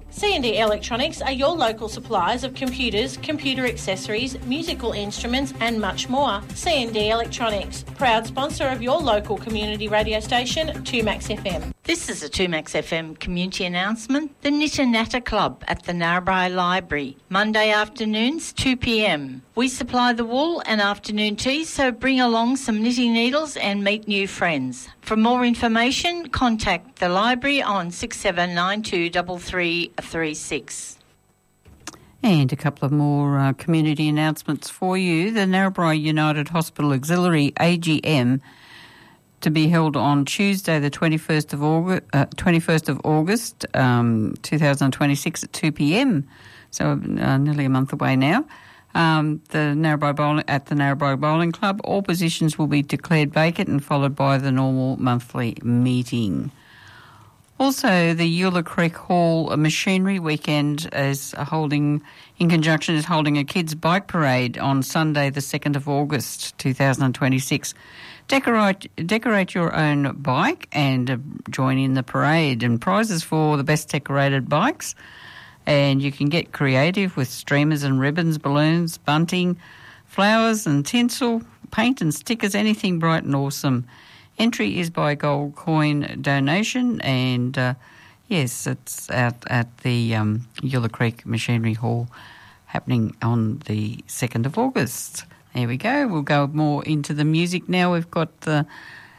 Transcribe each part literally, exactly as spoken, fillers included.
C and D Electronics are your local suppliers of computers, computer accessories, musical instruments and much more. C and D Electronics, proud sponsor of your local community radio station, two Max F M. This is a two Max F M community announcement. The Knit and Natter Club at the Narrabri Library, Monday afternoons, two p m. We supply the wool and afternoon tea, so bring along some knitting needles and meet new friends. For more information, contact the library on six seven nine two three three three six. And a couple of more uh, community announcements for you. The Narrabri United Hospital Auxiliary A G M to be held on Tuesday, the twenty-first of August, uh, twenty-first of August, um, two thousand twenty-six at two p m. So uh, nearly a month away now. Um, the Narrabri Bowling at the Narrabri Bowling Club, all positions will be declared vacant and followed by the normal monthly meeting. Also, the Eula Creek Hall Machinery Weekend is holding, in conjunction, is holding a kids' bike parade on Sunday, the second of August, two thousand twenty-six. Decorate, decorate your own bike and uh, join in the parade, and prizes for the best decorated bikes. And you can get creative with streamers and ribbons, balloons, bunting, flowers and tinsel, paint and stickers, anything bright and awesome. Entry is by gold coin donation, and uh, yes, it's out at the um, Eula Creek Machinery Hall, happening on the second of August. There we go. We'll go more into the music now. We've got the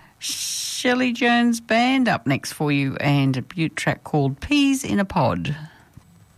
Shelley Jones Band up next for you, and a beaut track called Peas in a Pod.